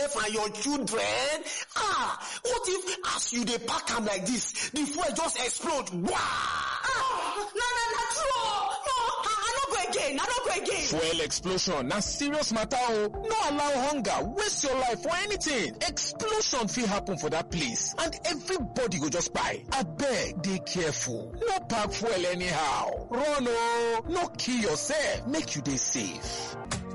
yourself and your children? What if as you dey pack am like this, the fuel just explode? Wah! Na true. No, I no go again. Fuel explosion na serious matter o. No allow hunger waste your life for anything. Explosion fit happen for that place and everybody go just kpai. Abeg, dey careful. No pack fuel anyhow. Run o. No kill yourself. Make you dey safe.